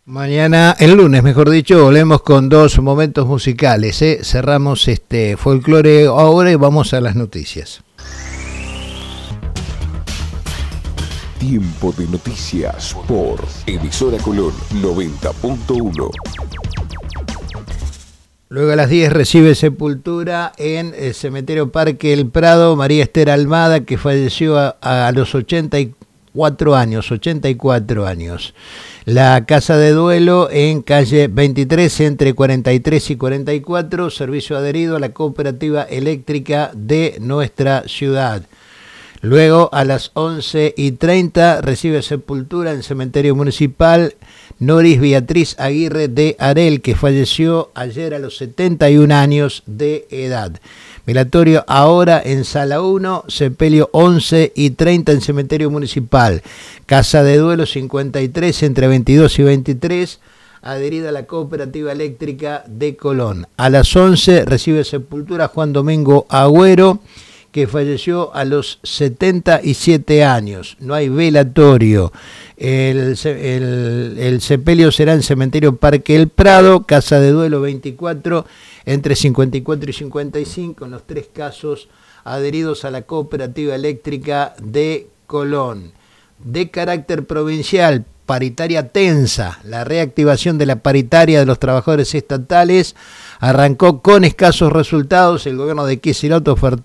Mañana, el lunes, mejor dicho, volvemos con dos momentos musicales. Cerramos este folclore ahora y vamos a las noticias. Tiempo de noticias por Emisora Colón 90.1. Luego a las 10 recibe sepultura en el Cementerio Parque El Prado María Esther Almada, que falleció a los 84 años. La casa de duelo en calle 23 entre 43 y 44, servicio adherido a la cooperativa eléctrica de nuestra ciudad. Luego a las 11:30 recibe sepultura en el cementerio municipal Noris Beatriz Aguirre de Arel, que falleció ayer a los 71 años de edad. Velatorio ahora en Sala 1, sepelio 11:30 en cementerio municipal. Casa de duelo 53 entre 22 y 23, adherida a la cooperativa eléctrica de Colón. A las 11 recibe sepultura Juan Domingo Agüero, que falleció a los 77 años. No hay velatorio. El sepelio será en Cementerio Parque El Prado, Casa de Duelo 24, entre 54 y 55, en los tres casos adheridos a la Cooperativa Eléctrica de Colón. De carácter provincial, paritaria tensa. La reactivación de la paritaria de los trabajadores estatales arrancó con escasos resultados. El gobierno de Kicillof